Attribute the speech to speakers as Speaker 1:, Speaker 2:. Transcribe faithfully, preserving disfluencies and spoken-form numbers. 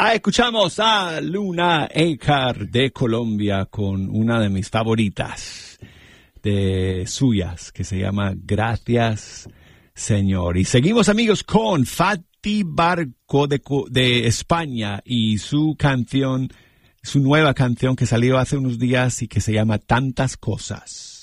Speaker 1: Ah, escuchamos a Luna Ekar de Colombia con una de mis favoritas de suyas que se llama Gracias Señor. Y seguimos, amigos, con Fati Barco de, de España y su canción, su nueva canción que salió hace unos días y que se llama Tantas Cosas.